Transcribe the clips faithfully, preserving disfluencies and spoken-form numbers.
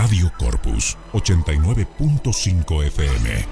Radio Corpus ochenta y nueve punto cinco F M.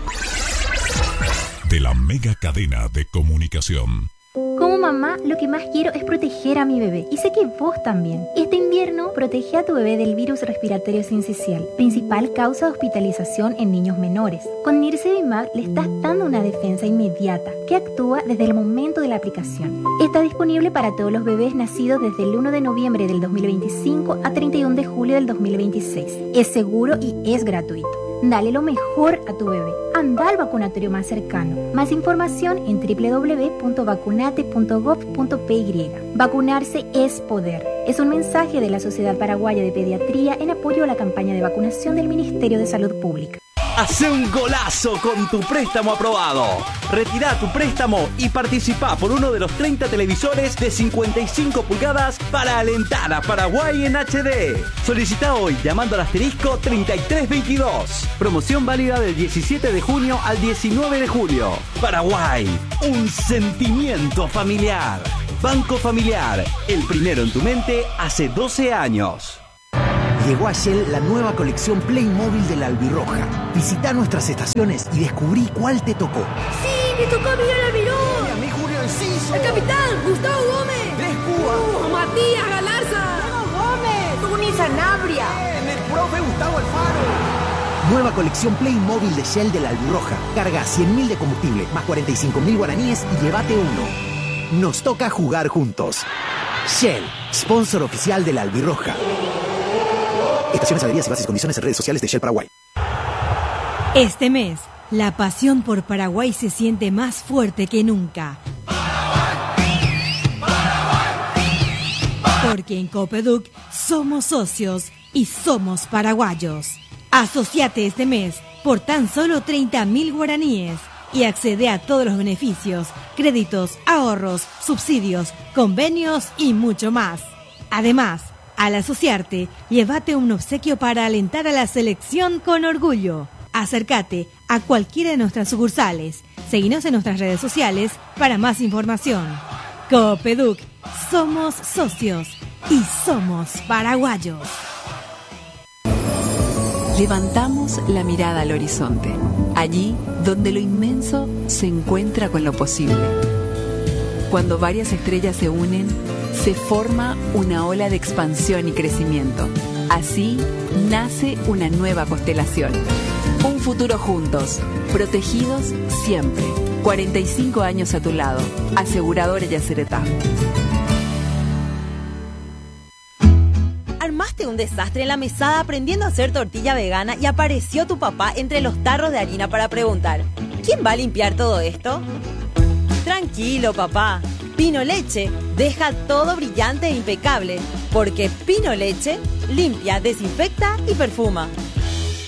De la mega cadena de comunicación. Como mamá, lo que más quiero es proteger a mi bebé. Y sé que vos también. Este invierno, protege a tu bebé del virus respiratorio sincicial, principal causa de hospitalización en niños menores. Con Nirsevimab le estás dando una defensa inmediata que actúa desde el momento de la aplicación. Está disponible para todos los bebés nacidos desde el uno de noviembre del dos mil veinticinco a treinta y uno de julio del dos mil veintiséis. Es seguro y es gratuito. Dale lo mejor a tu bebé. Anda al vacunatorio más cercano. Más información en doble u doble u doble u punto vacunate punto gov punto pe y. Vacunarse es poder. Es un mensaje de la Sociedad Paraguaya de Pediatría en apoyo a la campaña de vacunación del Ministerio de Salud Pública. Hacé un golazo con tu préstamo aprobado. Retirá tu préstamo y participá por uno de los treinta televisores de cincuenta y cinco pulgadas para alentar a Paraguay en H D. Solicita hoy llamando al asterisco treinta y tres veintidós. Promoción válida del diecisiete de junio al diecinueve de julio. Paraguay, un sentimiento familiar. Banco Familiar, el primero en tu mente hace doce años. Llegó a Shell la nueva colección Playmobil de la Albirroja. Visita nuestras estaciones y descubrí cuál te tocó. ¡Sí, me tocó a Miguel Almirón! ¡A mí Julio Enciso! ¡El capitán, Gustavo Gómez! ¡Tres Cuba! ¡Uh, Matías Galarza! ¡Diego Gómez! ¡Tuni Sanabria! ¡En el profe Gustavo Alfaro! Nueva colección Playmobil de Shell de la Albirroja. Carga cien mil de combustible, más cuarenta y cinco mil guaraníes y llévate uno. Nos toca jugar juntos. Shell, sponsor oficial de la Albirroja. Estaciones, adheridas y bases y condiciones en redes sociales de Shell Paraguay. Este mes, la pasión por Paraguay se siente más fuerte que nunca. Paraguay, Paraguay, porque en Copeduc somos socios y somos paraguayos. Asociate este mes por tan solo treinta mil guaraníes y accede a todos los beneficios, créditos, ahorros, subsidios, convenios y mucho más. Además, al asociarte, llévate un obsequio para alentar a la selección con orgullo. Acércate a cualquiera de nuestras sucursales. Seguinos en nuestras redes sociales para más información. Copeduc, somos socios y somos paraguayos. Levantamos la mirada al horizonte, allí donde lo inmenso se encuentra con lo posible. Cuando varias estrellas se unen, se forma una ola de expansión y crecimiento. Así nace una nueva constelación. Un futuro juntos, protegidos siempre. cuarenta y cinco años a tu lado. Aseguradora Yacyretá. Armaste un desastre en la mesada aprendiendo a hacer tortilla vegana y apareció tu papá entre los tarros de harina para preguntar: ¿quién va a limpiar todo esto? Tranquilo, papá. Pino Leche deja todo brillante e impecable, porque Pino Leche limpia, desinfecta y perfuma.